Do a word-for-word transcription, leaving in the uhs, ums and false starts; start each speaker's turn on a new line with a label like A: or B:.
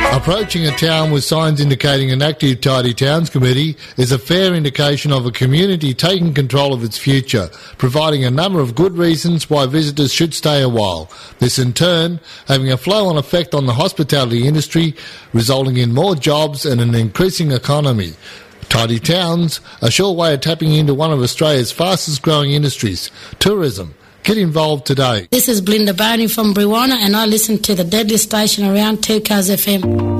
A: Approaching a town with signs indicating an active Tidy Towns committee is a fair indication of a community taking control of its future, providing a number of good reasons why visitors should stay a while. This in turn having a flow-on effect on the hospitality industry, resulting in more jobs and an increasing economy. Tidy Towns, a sure way of tapping into one of Australia's fastest growing industries, tourism. Get involved today.
B: This is Belinda Boney from Brewana and I listen to the deadliest station around, two Cars F M.